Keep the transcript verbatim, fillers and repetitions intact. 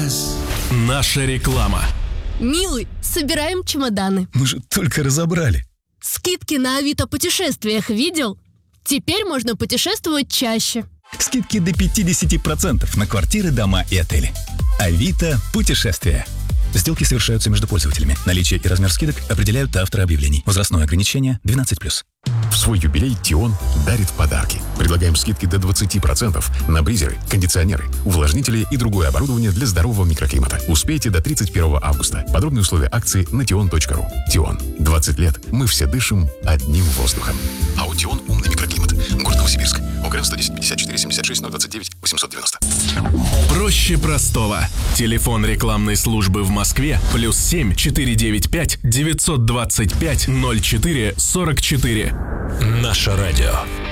изменилось. Наша реклама. Милый, собираем чемоданы. Мы же только разобрали. Скидки на Авито путешествиях видел? Теперь можно путешествовать чаще. Скидки до пятьдесят процентов на квартиры, дома и отели. Авито путешествия. Сделки совершаются между пользователями. Наличие и размер скидок определяют авторы объявлений. Возрастное ограничение двенадцать плюс. В свой юбилей Тион дарит подарки. Предлагаем скидки до двадцати процентов на бризеры, кондиционеры, увлажнители и другое оборудование для здорового микроклимата. Успейте до тридцать первого августа. Подробные условия акции на тион точка ру. Тион. двадцать лет. Мы все дышим одним воздухом. Аутион умный микроклимат. Город Новосибирск. ОГРН сто десять пятьдесят четыре семьдесят шесть ноль двадцать девять восемьсот девяносто. Проще простого. Телефон рекламной службы в Москве плюс семь четыре девять пять девятьсот двадцать пять ноль четыре сорок четыре. Наше радио.